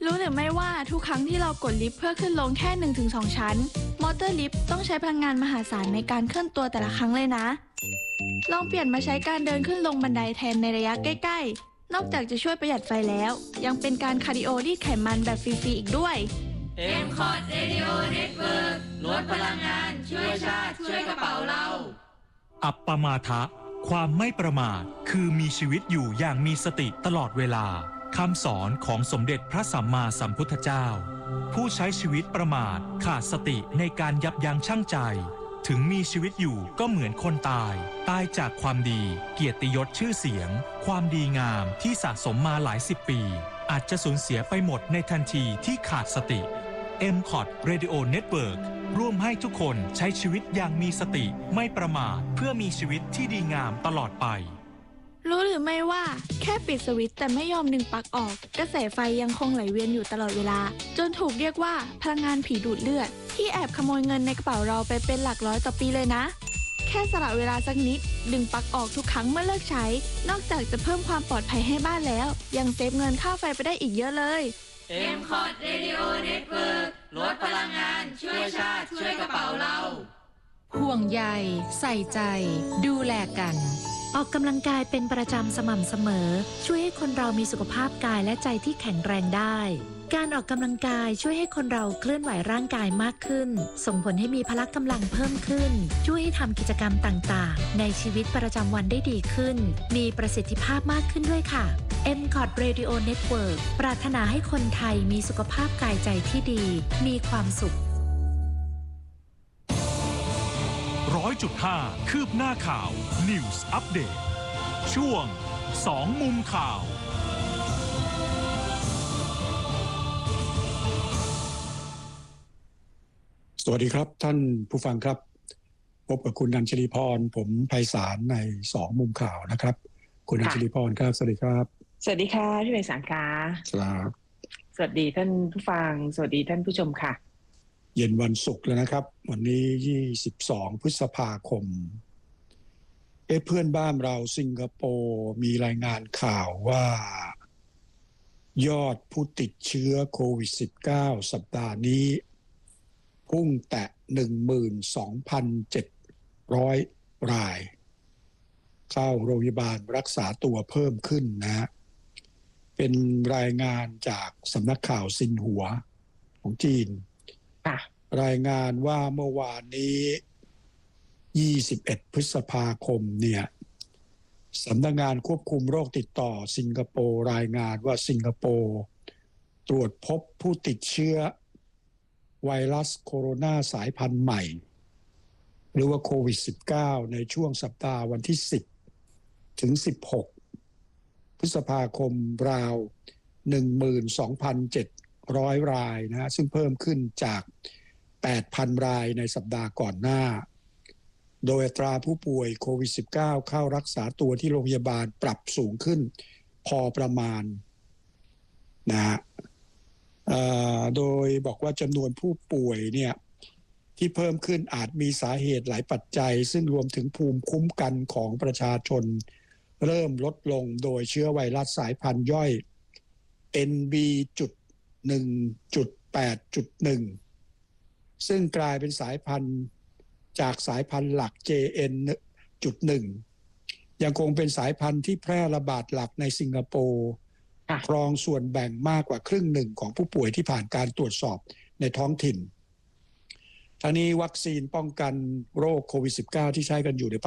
รู้หรือไม่ว่าทุกครั้งที่เรากดลิฟต์เพื่อขึ้นลงแค่ 1-2 ชั้นมอเตอร์ลิฟต์ต้องใช้พลังงานมหาศาลในการเคลื่อนตัวแต่ละครั้งเลยนะลองเปลี่ยนมาใช้การเดินขึ้นลงบันไดแทนในระยะใกล้ๆนอกจากจะช่วยประหยัดไฟแล้วยังเป็นการคาร์ดิโอรีดไขมันแบบฟรีๆอีกด้วย M-Cot Radio Network ลดพลังงานช่วยชาติช่วยกระเป๋าเราอัปปมาทะความไม่ประมาทคือมีชีวิตอยู่อย่างมีสติตลอดเวลาคำสอนของสมเด็จพระสัมมาสัมพุทธเจ้าผู้ใช้ชีวิตประมาทขาดสติในการยับยั้งชั่งใจถึงมีชีวิตอยู่ก็เหมือนคนตายจากความดีเกียรติยศชื่อเสียงความดีงามที่สะสมมาหลายสิบปีอาจจะสูญเสียไปหมดในทันทีที่ขาดสติ M-Cot Radio Network ร่วมให้ทุกคนใช้ชีวิตอย่างมีสติไม่ประมาทเพื่อมีชีวิตที่ดีงามตลอดไปรู้หรือไม่ว่าแค่ปิดสวิตช์แต่ไม่ยอมดึงปลั๊กออกกระแสไฟยังคงไหลเวียนอยู่ตลอดเวลาจนถูกเรียกว่าพลังงานผีดูดเลือดที่แอบขโมยเงินในกระเป๋าเราไปเป็นหลักร้อยต่อปีเลยนะแค่สละเวลาสักนิดดึงปลั๊กออกทุกครั้งเมื่อเลิกใช้นอกจากจะเพิ่มความปลอดภัยให้บ้านแล้วยังเซฟเงินค่าไฟไปได้อีกเยอะเลย M-Cot Radio Network ลดพลังงานช่วยชาติช่วยกระเป๋าเราห่วงใยใส่ใจดูแลกันออกกำลังกายเป็นประจำสม่ำเสมอช่วยให้คนเรามีสุขภาพกายและใจที่แข็งแรงได้การออกกำลังกายช่วยให้คนเราเคลื่อนไหวร่างกายมากขึ้นส่งผลให้มีพละกำลังเพิ่มขึ้นช่วยให้ทำกิจกรรมต่างๆในชีวิตประจำวันได้ดีขึ้นมีประสิทธิภาพมากขึ้นด้วยค่ะ M-Cot Radio Network ปรารถนาให้คนไทยมีสุขภาพกายใจที่ดีมีความสุข 100.5 คืบหน้าข่าว News Update ช่วง2มุมข่าวสวัสดีครับท่านผู้ฟังครับพบกับคุณอัญชลีพรผมไพศาลใน2มุมข่าวนะครับคุณอัญชลีพรครับสวัสดีครับสวัสดีค่ะพี่ไพศาลค่ะครับสวัสดีท่านผู้ฟังสวัสดีท่านผู้ชมค่ะเย็นวันศุกร์แล้วนะครับวันนี้22พฤษภาคมเพื่อนบ้านเราสิงคโปร์มีรายงานข่าวว่ายอดผู้ติดเชื้อโควิด -19 สัปดาห์นี้พุ่งแตะ 12,700 รายเข้าโรงพยาบาลรักษาตัวเพิ่มขึ้นนะฮะเป็นรายงานจากสำนักข่าวซินหัวของจีนรายงานว่าเมื่อวานนี้21พฤษภาคมเนี่ยสำนักงานควบคุมโรคติดต่อสิงคโปร์รายงานว่าสิงคโปร์ตรวจพบผู้ติดเชื้อไวรัสโคโรนาสายพันธุ์ใหม่หรือว่าโควิด -19 ในช่วงสัปดาห์วันที่10ถึง16พฤษภาคมราว 12,700 รายนะซึ่งเพิ่มขึ้นจาก 8,000 รายในสัปดาห์ก่อนหน้าโดยอัตราผู้ป่วยโควิด -19 เข้ารักษาตัวที่โรงพยาบาลปรับสูงขึ้นพอประมาณนะฮะโดยบอกว่าจำนวนผู้ป่วยเนี่ยที่เพิ่มขึ้นอาจมีสาเหตุหลายปัจจัยซึ่งรวมถึงภูมิคุ้มกันของประชาชนเริ่มลดลงโดยเชื้อไวรัสสายพันธุ์ย่อย NB.1.8.1 ซึ่งกลายเป็นสายพันธุ์จากสายพันธุ์หลัก JN.1 ยังคงเป็นสายพันธุ์ที่แพร่ระบาดหลักในสิงคโปร์ครองส่วนแบ่งมากกว่าครึ่งหนึ่งของผู้ป่วยที่ผ่านการตรวจสอบในท้องถิ่นทั้งนี้วัคซีนป้องกันโรคโควิด -19 ที่ใช้กันอยู่ใน